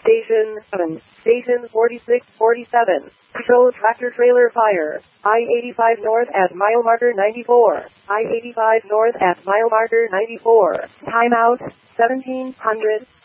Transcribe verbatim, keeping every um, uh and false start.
Station seven. Station forty-six forty-seven. Show tractor trailer fire. I eighty-five north at mile marker ninety-four. I eighty-five north at mile marker ninety-four. Timeout seventeen hundred.